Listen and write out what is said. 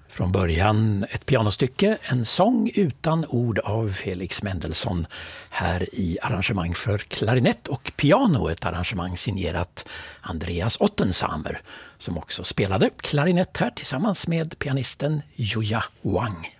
Från början ett pianostycke, en sång utan ord av Felix Mendelssohn här i arrangemang för klarinett och piano, ett arrangemang signerat Andreas Ottensamer som också spelade klarinett här tillsammans med pianisten Juya Wang.